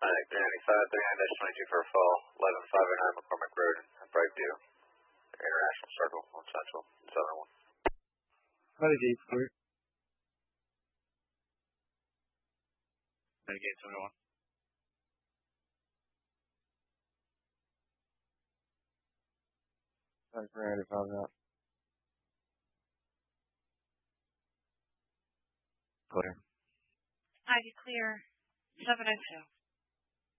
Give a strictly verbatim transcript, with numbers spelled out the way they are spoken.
three ninety-five, thirty-nine twenty-two for a fall, eleven five oh nine McCormick Road, Brightview, International Circle, one Central, Southern one. Renegade clear. Renegade seven one. three ninety-five out. Clear. Ivy clear, seven oh two.